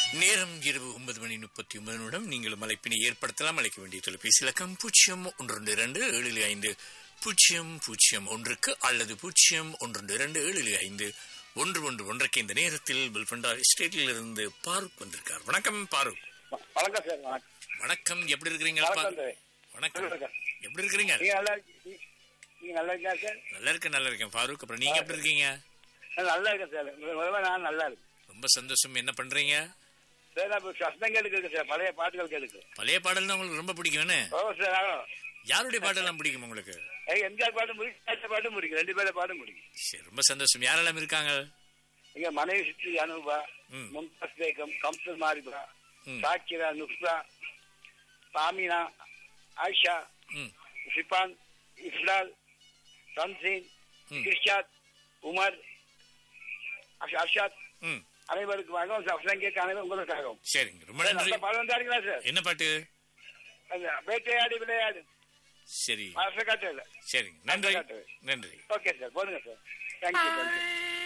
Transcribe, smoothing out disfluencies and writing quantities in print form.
நேரம் இரவு 9:39. நீங்களும் அழைப்பினை ஏற்படுத்தலாம். அழைக்க வேண்டிய தொலைபேசி இலக்கம் 0122000 அல்லது 0122751. இந்த நேரத்தில் பில்பண்டா எஸ்டேட்டில் இருந்து பாரூக் வந்திருக்கார். வணக்கம் பாரூக். வணக்கம் சார். வணக்கம், எப்படி இருக்கிறீங்க? வணக்கம், எப்படி இருக்கிறீங்க? நல்லா இருக்கா சார்? நல்லா இருக்கேன் பாரூக். அப்புறம் நீங்க எப்படி இருக்கீங்க? நல்லா இருக்கேன் சார். நான் நல்லா இருக்கேன். ரொம்ப சந்தோஷம். என்ன பண்றீங்க சார்? சத்தம் கேட்டுக்கு சார், பழைய பாட்டுகள் கேட்டுக்கு. பழைய பாடல் தான் உங்களுக்கு ரொம்ப பிடிக்கும்னு? ஓ சார். யாருடைய பாட்டெல்லாம் பிடிக்கும் உங்களுக்கு? எம்ஜிஆர் பாட்டும் பிடிக்கும், பாட்டும் பிடிக்கும், ரெண்டு பேரும் பாட்டும் பிடிக்கும். சரி, ரொம்ப சந்தோஷம். யாரெல்லாம் இருக்காங்க? எங்க மனைவி சித்தி அனுபா, Mumtaz Begum, கம்சல் மாரிபா, சாக்கிரா, Nusra, பாமினா, Ayesha, chiffon, இஸ்லால், சன்சீன், கிர்ஷாத், Umar, Arshad, அனைவருக்கு உங்களுக்காகவும். சரிங்க, ரொம்ப நன்றி. பாடம் வந்தாருங்களா சார்? என்ன பாட்டு? வேட்டையாடி விளையாடு. சரி, காட்டு. சரிங்க, நன்றி. நன்றி. ஓகே சார், போடுங்க சார். தேங்க்யூ.